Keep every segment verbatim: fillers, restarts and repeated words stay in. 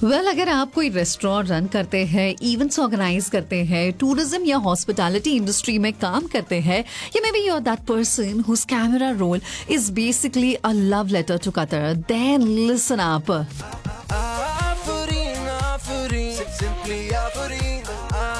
Well well, अगर आप कोई रेस्टोरेंट रन करते हैं, इवेंट्स ऑर्गेनाइज करते हैं, टूरिज्म या हॉस्पिटैलिटी इंडस्ट्री में काम करते हैं, या may be you are that person whose camera roll is basically a love letter to Qatar, then listen up. Aphrodite, Aphrodite, simply Aphrodite,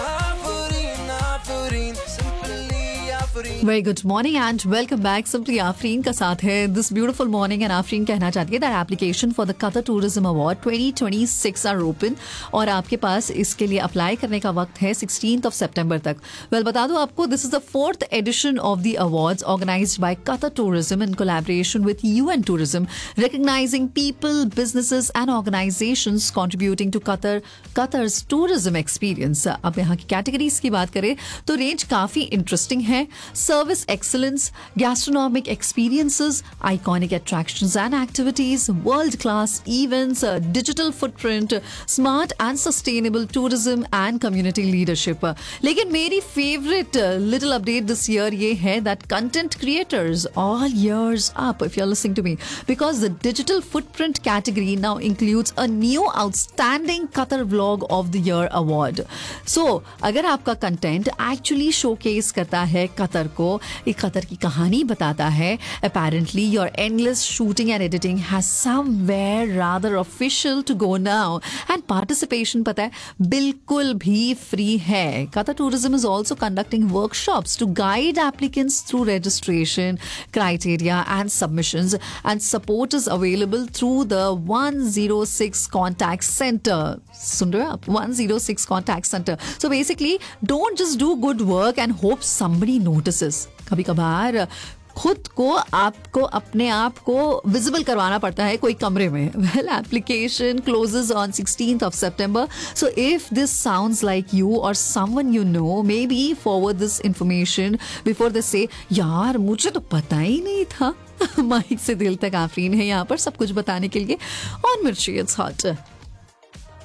Aphrodite, Aphrodite, simply Aphrodite. Very good morning and welcome back. Simply Afreen का साथ है this beautiful morning. And Afreen कहना चाहती है that application for the Qatar tourism award twenty twenty six are open और आपके पास इसके लिए अप्लाई करने का वक्त है सिक्सटीन्थ ऑफ सितंबर तक. वेल well, बता दूं आपको, this is the fourth edition of the awards organised by Qatar tourism in collaboration with UN tourism, recognising people, businesses and organisations contributing to Qatar Qatar's tourism experience. अब यहाँ की categories की बात करें तो रेंज काफी इंटरेस्टिंग है. Service excellence, gastronomic experiences, iconic attractions and activities, world-class events, uh, digital footprint, smart and sustainable tourism and community leadership. लेकिन मेरी favorite uh, little update this year ये है that content creators all years up, if you're listening to me, because the digital footprint category now includes a new outstanding Qatar vlog of the year award. So अगर आपका content actually showcase करता है Qatar को, एक Qatar की कहानी बताता है, apparently your endless shooting and editing has somewhere rather official to go now, and participation पता है बिल्कुल भी free है. Qatar Tourism is also conducting workshops to guide applicants through registration criteria and submissions, and support is available through the one oh six contact center. सुन रहे हो आप? one oh six contact center. So basically don't just do good work and hope somebody notices. कभी कभार खुद को आपको अपने आप को विजिबल करवाना पड़ता है कोई कमरे में. Well application closes on sixteenth of September. So if this sounds like you और someone you know, may be forward this information before they से यार मुझे तो पता ही नहीं था. माइक से दिल तक आफरीन है यहाँ पर सब कुछ बताने के लिए ऑन मिर्ची इट्स हॉट.